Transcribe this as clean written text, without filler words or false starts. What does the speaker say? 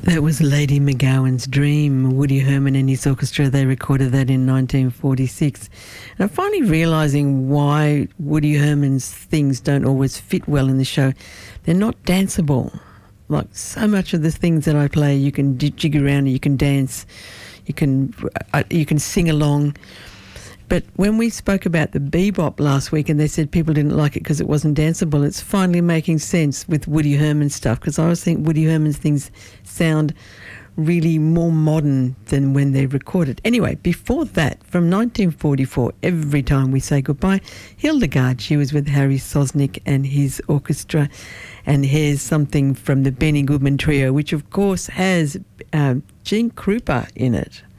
That was Lady McGowan's Dream. Woody Herman and his orchestra, they recorded that in 1946. And I'm finally realising why Woody Herman's things don't always fit well in the show. They're not danceable. Like so much of the things that I play, you can jig around, you can dance, you can sing along. But when we spoke about the bebop last week and they said people didn't like it because it wasn't danceable, it's finally making sense with Woody Herman stuff, because I always think Woody Herman's things sound really more modern than when they recorded. Anyway, before that, from 1944, Every Time We Say Goodbye, Hildegard, she was with Harry Sosnick and his orchestra. And here's something from the Benny Goodman Trio, which of course has Gene Krupa in it.